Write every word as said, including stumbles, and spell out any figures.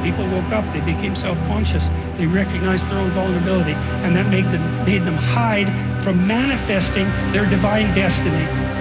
People woke up, they became self-conscious, they recognized their own vulnerability, and that made them, made them hide from manifesting their divine destiny.